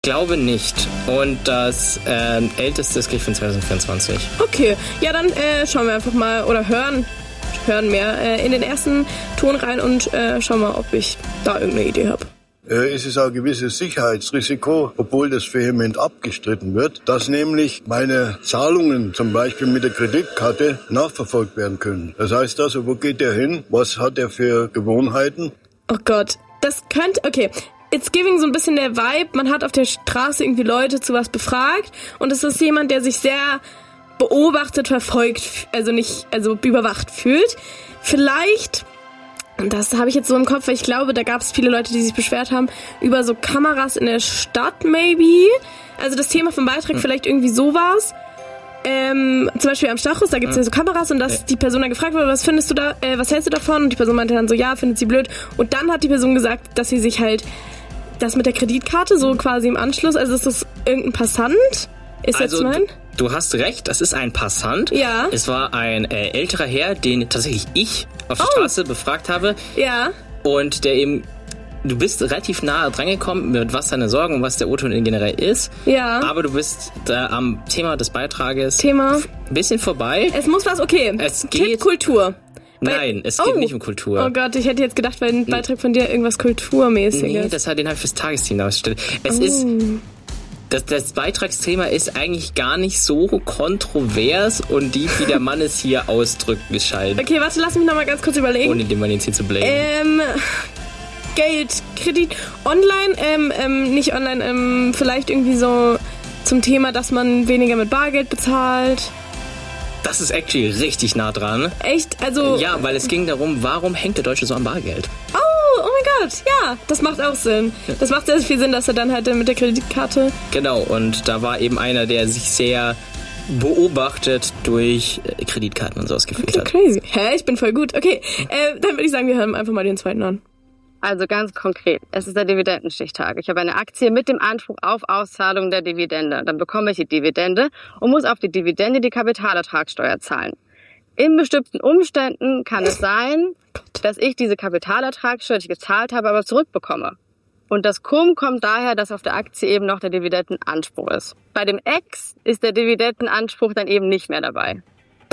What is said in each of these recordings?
Glaube nicht. Und das älteste ist gleich von 2024. Okay, ja, dann schauen wir einfach mal oder hören wir in den ersten Ton rein und schauen mal, ob ich da irgendeine Idee habe. Es ist auch ein gewisses Sicherheitsrisiko, obwohl das vehement abgestritten wird, dass nämlich meine Zahlungen zum Beispiel mit der Kreditkarte nachverfolgt werden können. Das heißt also, wo geht der hin? Was hat er für Gewohnheiten? Oh Gott, das könnte, okay, it's giving so ein bisschen der Vibe, man hat auf der Straße irgendwie Leute zu was befragt und es ist jemand, der sich sehr beobachtet, verfolgt, also überwacht fühlt. Vielleicht... Das habe ich jetzt so im Kopf, weil ich glaube, da gab es viele Leute, die sich beschwert haben über so Kameras in der Stadt, maybe. Also das Thema vom Beitrag vielleicht irgendwie sowas. Zum Beispiel am Stachus, da gibt es ja so Kameras und dass die Person dann gefragt wurde, was findest du da, was hältst du davon? Und die Person meinte dann so, ja, findet sie blöd. Und dann hat die Person gesagt, dass sie sich halt das mit der Kreditkarte so quasi im Anschluss, also ist das irgendein Passant? Ist also, jetzt mein? Du hast recht, das ist ein Passant. Ja. Es war ein älterer Herr, den tatsächlich ich auf der Straße befragt habe. Ja. Und der eben, du bist relativ nah dran gekommen, mit was seine Sorgen und was der O-Ton generell ist. Ja. Aber du bist da am Thema des Beitrages ein bisschen vorbei. Es muss was, okay. Es geht Tipp Kultur. Nein, es geht nicht um Kultur. Oh Gott, ich hätte jetzt gedacht, weil ein Beitrag von dir irgendwas Kulturmäßiges. Nee, den habe ich fürs Tagesthema ausgestellt. Es ist... Das Beitragsthema ist eigentlich gar nicht so kontrovers und deep, wie der Mann es hier ausdrückt, scheint. Okay, warte, lass mich nochmal ganz kurz überlegen. Ohne den Mann jetzt hier zu blamen. Geld, Kredit, online, nicht online, vielleicht irgendwie so zum Thema, dass man weniger mit Bargeld bezahlt. Das ist actually richtig nah dran. Echt? Also... Ja, weil es ging darum, warum hängt der Deutsche so am Bargeld? Oh mein Gott, ja, das macht auch Sinn. Das macht sehr viel Sinn, dass er dann halt mit der Kreditkarte... Genau, und da war eben einer, der sich sehr beobachtet durch Kreditkarten und sowas gefühlt hat. Crazy. Hä, ich bin voll gut. Okay, dann würde ich sagen, wir hören einfach mal den zweiten an. Also ganz konkret, es ist der Dividendenstichtag. Ich habe eine Aktie mit dem Anspruch auf Auszahlung der Dividende. Dann bekomme ich die Dividende und muss auf die Dividende die Kapitalertragssteuer zahlen. In bestimmten Umständen kann es sein, dass ich diese Kapitalertragssteuer, die ich gezahlt habe, aber zurückbekomme. Und das kommt daher, dass auf der Aktie eben noch der Dividendenanspruch ist. Bei dem Ex ist der Dividendenanspruch dann eben nicht mehr dabei.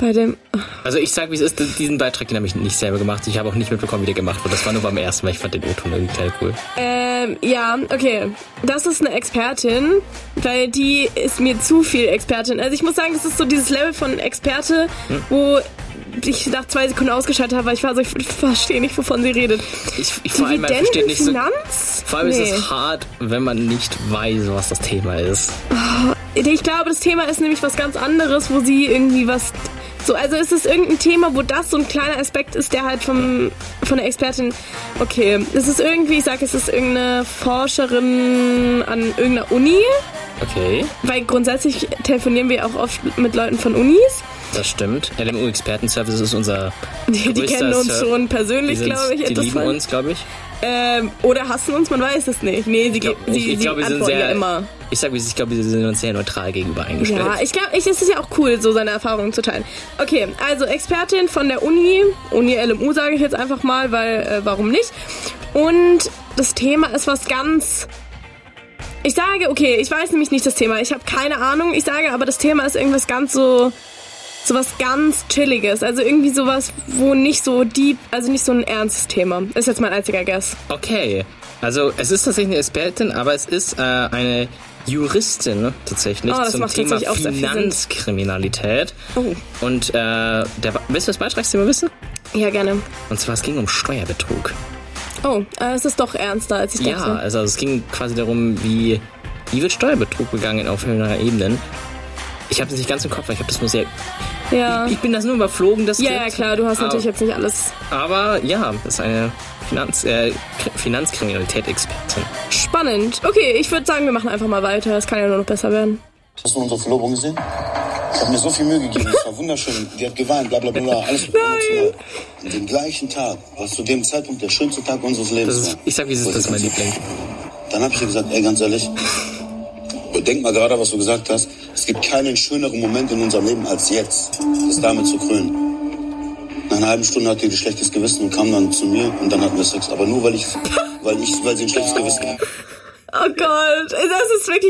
Also ich sag, wie es ist, diesen Beitrag, den habe ich nicht selber gemacht. Ich habe auch nicht mitbekommen, wie der gemacht wurde. Das war nur beim ersten, weil ich fand den O-Ton irgendwie total cool. Ja, okay. Das ist eine Expertin, weil die ist mir zu viel Expertin. Also ich muss sagen, das ist so dieses Level von Experte, wo ich nach 2 Sekunden ausgeschaltet habe, weil ich war so, ich verstehe nicht, wovon sie redet. Vor allem, man versteht nicht so. Finanz? Vor allem ist es hart, wenn man nicht weiß, was das Thema ist. Ich glaube, das Thema ist nämlich was ganz anderes, wo sie irgendwie was... So, also ist es irgendein Thema, wo das so ein kleiner Aspekt ist, der halt von der Expertin... Okay, es ist irgendwie, ich sag, es ist irgendeine Forscherin an irgendeiner Uni. Okay. Weil grundsätzlich telefonieren wir auch oft mit Leuten von Unis. Das stimmt. LMU-Expertenservice ist unser Die kennen uns schon persönlich, glaube ich. Die lieben uns, glaube ich. Oder hassen uns, man weiß es nicht. Nee, sie glaube, antworten sehr, ja immer. Ich glaube, sie sind uns sehr neutral gegenüber eingestellt. Ja, ich glaube, es ist ja auch cool, so seine Erfahrungen zu teilen. Okay, also Expertin von der Uni LMU sage ich jetzt einfach mal, weil, warum nicht? Und das Thema ist was ganz... Ich sage, okay, ich weiß nämlich nicht das Thema, ich habe keine Ahnung, ich sage aber, das Thema ist irgendwas ganz sowas ganz Chilliges, also irgendwie sowas, wo nicht so deep, also nicht so ein ernstes Thema. Ist jetzt mein einziger Guess. Okay, also es ist tatsächlich eine Expertin, aber es ist eine Juristin tatsächlich zum Thema Finanzkriminalität. Oh. Und willst du das Beitragsthema wissen? Ja, gerne. Und zwar, es ging um Steuerbetrug. Oh, es ist doch ernster, als ich dachte. Ja, also es ging quasi darum, wie wird Steuerbetrug begangen auf mehreren Ebenen. Ich habe das nicht ganz im Kopf, weil ich habe das nur sehr... Ja. Ich bin das nur überflogen, das Skript. Ja, klar, du hast natürlich jetzt nicht alles... Aber ja, das ist eine Finanzkriminalität-Expertin. Spannend. Okay, ich würde sagen, wir machen einfach mal weiter. Es kann ja nur noch besser werden. Hast du unsere Verlobung gesehen? Ich habe mir so viel Mühe gegeben, es war wunderschön. Die hat geweint, bla bla bla, alles emotional. Und den gleichen Tag, was zu dem Zeitpunkt der schönste Tag unseres Lebens war. Ich sag, wie es ist, das ist mein Liebling. Dann habe ich ihr gesagt, ey, ganz ehrlich, bedenk mal gerade, was du gesagt hast. Es gibt keinen schöneren Moment in unserem Leben als jetzt, das damit zu krönen. Nach einer halben Stunde hatte die schlechtes Gewissen und kam dann zu mir und dann hatten wir Sex. Aber nur, weil sie ein schlechtes Gewissen hat. Oh Gott, das ist wirklich